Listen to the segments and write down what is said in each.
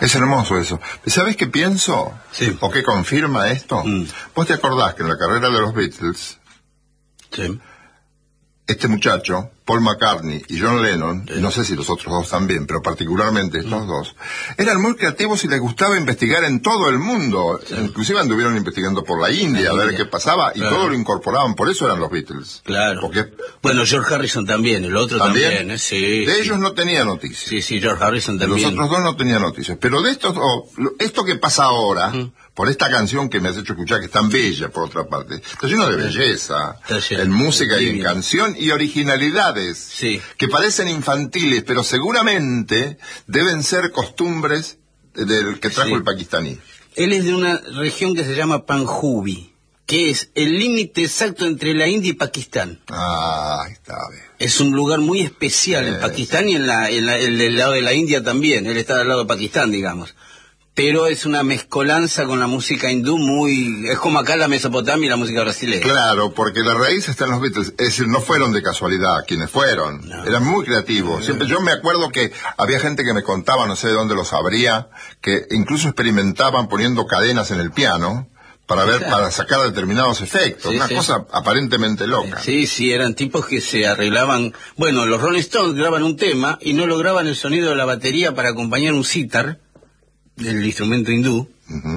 Es hermoso eso. ¿Sabés qué pienso? Sí. ¿O qué confirma esto? ¿Vos te acordás que en la carrera de los Beatles, Sí. este muchacho, Paul McCartney y John Lennon, no sé si los otros dos también, pero particularmente estos dos, eran muy creativos y les gustaba investigar en todo el mundo. Inclusive anduvieron investigando por la India, a ver qué pasaba, y todo lo incorporaban, por eso eran los Beatles. Claro. Porque, Bueno, George Harrison también, el otro también, sí. De ellos no tenía noticias. Sí, George Harrison De también. los otros dos no tenía noticias. Pero de estos, esto que pasa ahora, por esta canción que me has hecho escuchar, que es tan bella por otra parte, está lleno de belleza, en música y en canción, y originalidades. Sí. Que parecen infantiles, pero seguramente deben ser costumbres del que trajo el pakistaní. Él es de una región que se llama Panjubi, que es el límite exacto entre la India y Pakistán. Ah, está bien. Es un lugar muy especial en Pakistán y el del lado de la India también. Él está al lado de Pakistán, digamos. Pero es una mezcolanza con la música hindú muy... Es como acá la Mesopotamia y la música brasileña. Claro, porque la raíz está en los Beatles. Es decir, no fueron de casualidad quienes fueron. No. Eran muy creativos. Siempre yo me acuerdo que había gente que me contaba, no sé de dónde lo sabría, que incluso experimentaban poniendo cadenas en el piano para ver, para sacar determinados efectos. Una cosa aparentemente loca. Sí, eran tipos que se arreglaban... Bueno, los Rolling Stones graban un tema y no lograban el sonido de la batería para acompañar un sitar, del instrumento hindú,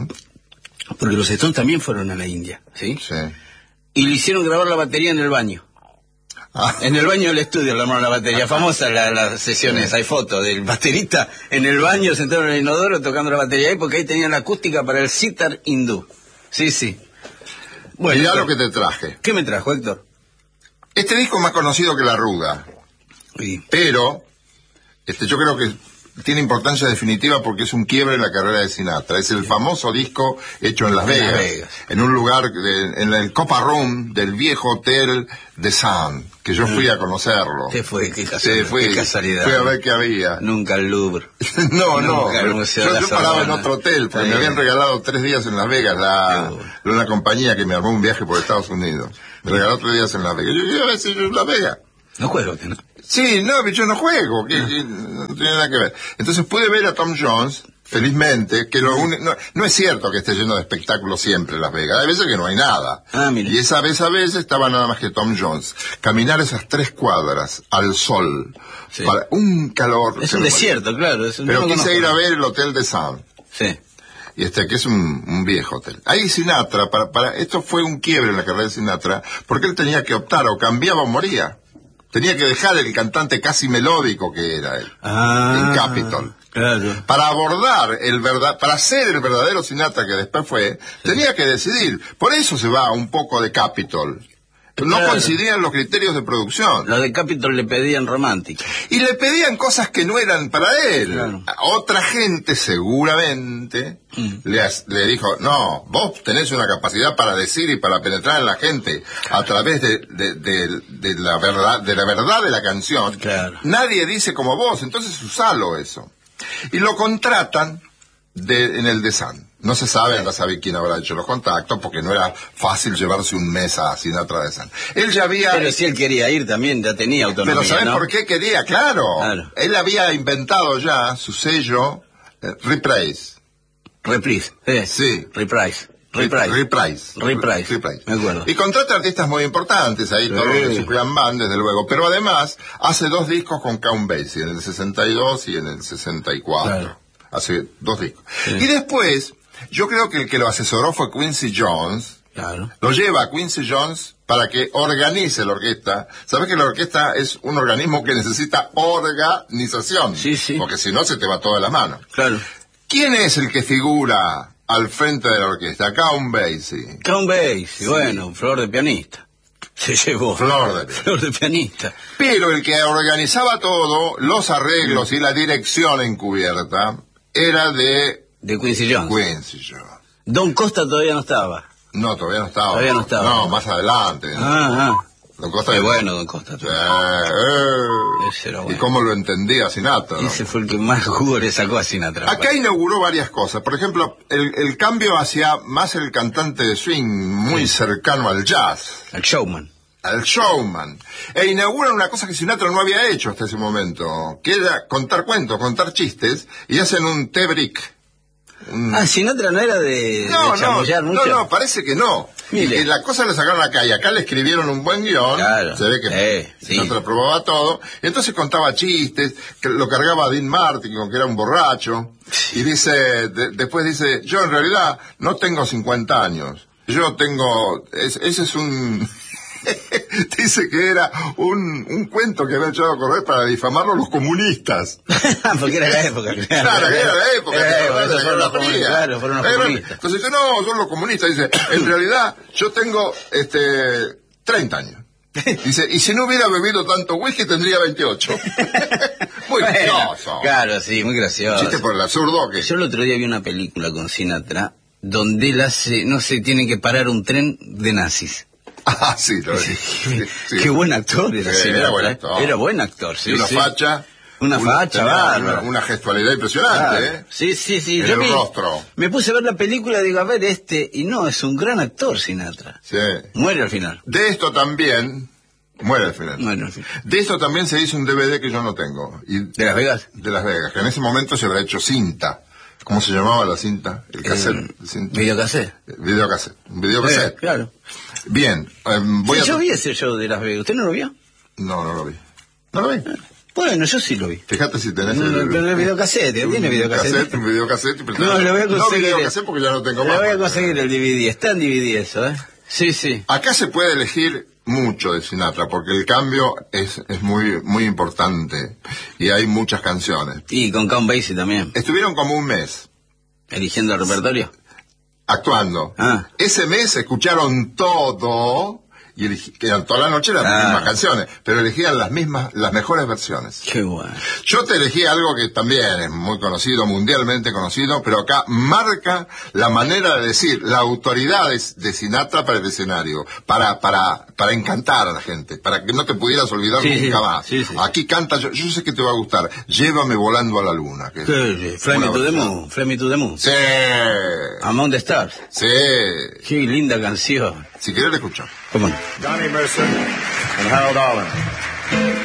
porque los Stones también fueron a la India, ¿sí? Sí. Y le hicieron grabar la batería en el baño. En el baño del estudio le armaron la batería. Famosa las sesiones, hay fotos del baterista en el baño, sentado en el inodoro, tocando la batería ahí, porque ahí tenían la acústica para el sitar hindú. Sí. Bueno, mirá lo que te traje. ¿Qué me trajo, Héctor? Este disco es más conocido que La Ruda. Sí. Pero, yo creo que tiene importancia definitiva porque es un quiebre en la carrera de Sinatra. Es el famoso disco hecho en Las Vegas, en un lugar, en el Copa Room del viejo hotel The Sun, que yo fui a conocerlo. ¿Qué fue? ¿Qué casualidad? Fui a ver qué había. Nunca el Louvre. No. Yo paraba en otro hotel, porque me habían regalado 3 días en Las Vegas, una compañía que me armó un viaje por Estados Unidos. Me regaló 3 días en Las Vegas. Yo iba a decir en Las Vegas. No juego, ¿no? Sí, no, yo no juego, que no tiene nada que ver. Entonces pude ver a Tom Jones, felizmente, que no es cierto que esté lleno de espectáculos siempre Las Vegas, hay veces que no hay nada. Mira. Y esa vez estaba nada más que Tom Jones. Caminar esas 3 cuadras al sol, para un calor... Es un desierto, claro. Pero quise ir a ver el Hotel de Sun. Sí. Y que es un viejo hotel. Ahí Sinatra, esto fue un quiebre en la carrera de Sinatra, porque él tenía que optar, o cambiaba o moría. Tenía que dejar el cantante casi melódico que era él, en Capitol. Claro. Para abordar para ser el verdadero Sinatra que después fue, tenía que decidir. Por eso se va un poco de Capitol. No coincidían los criterios de producción. Los de Capitol le pedían romántica. Y le pedían cosas que no eran para él. Claro. Otra gente seguramente le dijo, no, vos tenés una capacidad para decir y para penetrar en la gente a través de la verdad de la canción. Claro. Nadie dice como vos, entonces usalo eso. Y lo contratan en el The Sun. No se sabe, anda a saber quién habrá hecho los contactos, porque no era fácil llevarse un mes a Sinatra de Sun. Él ya había... Pero si él quería ir también, ya tenía autonomía, Pero ¿sabes por qué quería? Claro. Él había inventado ya su sello Reprise. Sí. Reprise. Me acuerdo. Y contrata artistas muy importantes ahí, todos de su gran band, desde luego. Pero además, hace 2 discos con Count Basie, en el 62 y en el 64. Claro. Hace 2 discos. Sí. Y después... Yo creo que el que lo asesoró fue Quincy Jones. Claro. Lo lleva a Quincy Jones para que organice la orquesta. ¿Sabes que la orquesta es un organismo que necesita organización? Sí. Porque si no se te va toda la mano. Claro. ¿Quién es el que figura al frente de la orquesta? Count Basie. Sí. Bueno, flor de pianista. Se llevó. Flor de pianista. Pero el que organizaba todo, los arreglos y la dirección encubierta, era de Quincy Jones. Don Costa todavía no estaba. No, todavía no estaba. No, más adelante. Don Costa es bueno, Don Costa. Ese era bueno. ¿Y cómo lo entendía Sinatra? Ese fue el que más jugo le sacó a Sinatra. Acá inauguró varias cosas. Por ejemplo, el cambio hacia más el cantante de swing, muy cercano al jazz. Al showman. E inaugura una cosa que Sinatra no había hecho hasta ese momento, que era contar cuentos, contar chistes, y hacen un té brick. Sinatra no era de chamullar mucho. No, parece que no. Mire. Y la cosa la sacaron acá, y acá le escribieron un buen guión, claro. Se ve que Sinatra probaba todo, y entonces contaba chistes, que lo cargaba a Dean Martin, que era un borracho, y después dice, yo en realidad no tengo 50 años, yo tengo, ese es un... Dice que era un cuento que había echado a correr para difamarlo los comunistas. Porque era la época. Claro, era la época. Fueron los comunistas. Entonces dice, no, son los comunistas. Dice, en realidad yo tengo 30 años. Dice, y si no hubiera bebido tanto whisky tendría 28. Muy gracioso. Claro, sí, muy gracioso. Chiste por el absurdo que... Yo el otro día vi una película con Sinatra donde él hace, no sé, tiene que parar un tren de nazis. Sí, lo vi. Sí. Qué buen actor era Sinatra. Era buen actor. Era buen actor, sí. Y una facha. Una facha, bárbara. Una gestualidad impresionante, Sí. En el rostro. Me puse a ver la película y digo, a ver, y no, es un gran actor Sinatra. Sí. Muere al final. De esto también... Muere al final. De esto también se hizo un DVD que yo no tengo. ¿De Las Vegas? De Las Vegas, que en ese momento se habrá hecho cinta. ¿Cómo se llamaba la cinta? El cassette. Videocassette. Videocassette. Claro. Bien, yo vi ese show de Las Vegas. ¿Usted no lo vio? No lo vi. ¿No lo vi? Bueno, yo sí lo vi. Fíjate si tenés el videocassette. ¿Tiene videocassette? Un videocassette. No, lo voy a conseguir. No videocassette porque ya no tengo más. Lo voy a conseguir el DVD. Está en DVD eso, Sí. Acá se puede elegir mucho de Sinatra, porque el cambio es muy muy importante. Y hay muchas canciones. Y con Count Basie también. Estuvieron como un mes. ¿Eligiendo el repertorio? Actuando. Ese mes escucharon todo y eran toda la noche las mismas canciones, pero elegían las mejores versiones. Qué bueno. Yo te elegí algo que también es muy conocido, mundialmente conocido, pero acá marca la manera de decir, la autoridad de Sinatra para el escenario, para encantar a la gente, para que no te pudieras olvidar nunca más. Sí. Aquí canta, yo sé que te va a gustar, Llévame volando a la luna. Fly Me to the Moon. Sí. Among the Stars. Sí. Qué linda canción. Si querés, la escuchamos. ¿Cómo no? Johnny Mercer and Harold Arlen.